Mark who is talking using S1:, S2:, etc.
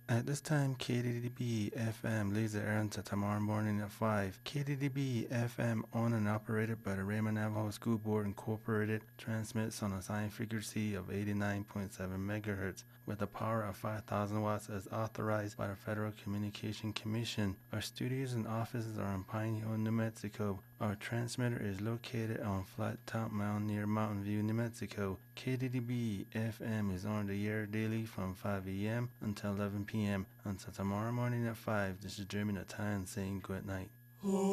S1: At this time, KDDB FM leaves the air until tomorrow morning at 5. KDDB FM, owned and operated by the Raymond Navajo School Board Incorporated, transmits on a assigned frequency of 89.7 megahertz with a power of 5,000 watts as authorized by the Federal Communication Commission. Our studios and offices are in Pine Hill, New Mexico. Our transmitter is located on Flat Top Mountain near Mountain View, New Mexico. KDDB FM is on the air daily from 5 a.m. until 11 p.m. until tomorrow morning at 5. This is Jeremy Natan saying good night.